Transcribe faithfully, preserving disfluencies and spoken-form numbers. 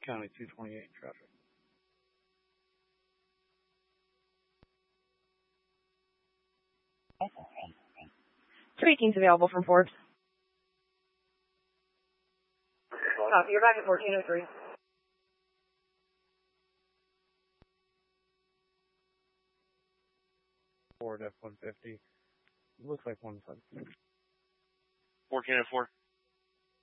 County two twenty-eight traffic. two eighteen's available from Forbes. Copy, you're back at fourteen oh three. Ford F one fifty. Looks like one seventy. fourteen oh four.